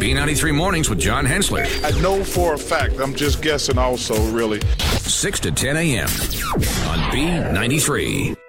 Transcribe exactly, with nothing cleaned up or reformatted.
B ninety-three Mornings with John Hensler. I know for a fact. I'm just guessing also, really. six to ten a.m. on B ninety-three.